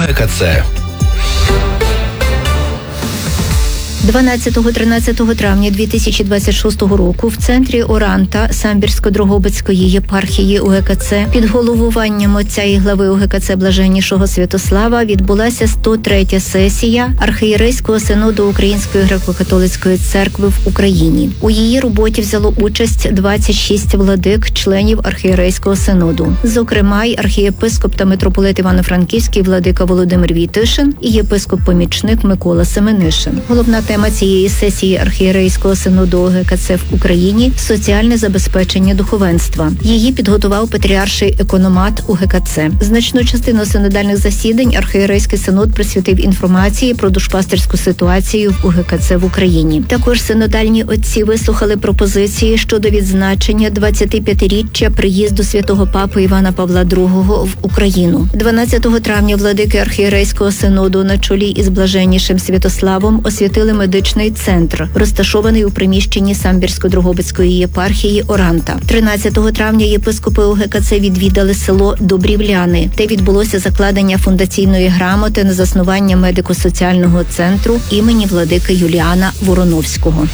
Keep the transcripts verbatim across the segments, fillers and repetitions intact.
ГКЦ. дванадцятого-тринадцятого травня дві тисячі двадцять шостого року в центрі Оранта Самбірсько-Дрогобицької єпархії УГКЦ під головуванням отця і глави УГКЦ Блаженнішого Святослава відбулася сто третя сесія Архієрейського синоду Української греко-католицької церкви в Україні. У її роботі взяло участь двадцять шість владик, членів Архієрейського синоду. Зокрема, й архієпископ та митрополит Івано-Франківський владика Володимир Вітишин і єпископ-помічник Микола Семенишин. Головна тема цієї сесії Архієрейського синоду УГКЦ в Україні – соціальне забезпечення духовенства. Її підготував патріарший економат УГКЦ. Значну частину синодальних засідань Архієрейський синод присвятив інформації про душпастерську ситуацію в УГКЦ в Україні. Також синодальні отці вислухали пропозиції щодо відзначення двадцятип'ятиріччя приїзду святого папи Івана Павла другого в Україну. дванадцятого травня владики Архієрейського синоду на чолі із Блаженнішим Святославом освятили медичний центр, розташований у приміщенні Самбірсько-Дрогобицької єпархії Оранта. тринадцятого травня єпископи УГКЦ відвідали село Добрівляни, де відбулося закладення фундаційної грамоти на заснування медико-соціального центру імені владики Юліана Вороновського.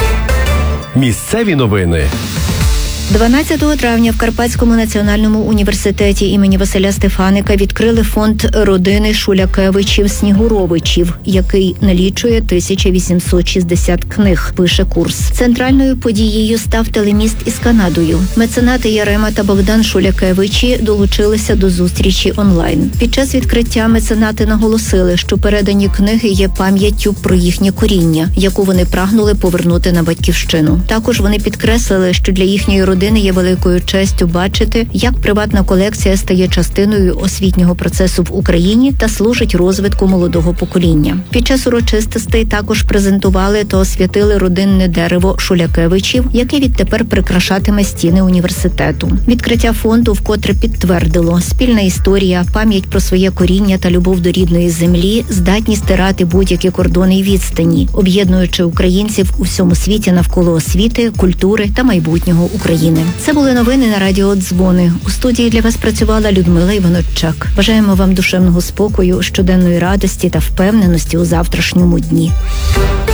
Місцеві новини. дванадцятого травня в Карпатському національному університеті імені Василя Стефаника відкрили фонд родини Шулякевичів-Снігуровичів, який налічує тисяча вісімсот шістдесят книг, пише курс. Центральною подією став телеміст із Канадою. Меценати Ярема та Богдан Шулякевичі долучилися до зустрічі онлайн. Під час відкриття меценати наголосили, що передані книги є пам'яттю про їхнє коріння, яку вони прагнули повернути на батьківщину. Також вони підкреслили, що для їхньої родини Родини є великою честю бачити, як приватна колекція стає частиною освітнього процесу в Україні та служить розвитку молодого покоління. Під час урочистостей також презентували та освятили родинне дерево Шулякевичів, яке відтепер прикрашатиме стіни університету. Відкриття фонду вкотре підтвердило: спільна історія, пам'ять про своє коріння та любов до рідної землі здатні стирати будь-які кордони й відстані, об'єднуючи українців у всьому світі навколо освіти, культури та майбутнього України. Це були новини на радіо «Дзвони». У студії для вас працювала Людмила Іваноччак. Бажаємо вам душевного спокою, щоденної радості та впевненості у завтрашньому дні.